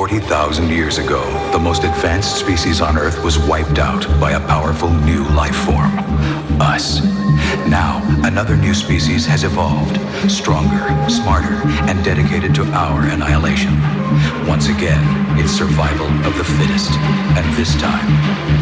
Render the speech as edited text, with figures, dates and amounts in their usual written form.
40,000 years ago, the most advanced species on Earth was wiped out by a powerful new life form, us. Now, another new species has evolved, stronger, smarter, and dedicated to our annihilation. Once again, it's survival of the fittest, and this time,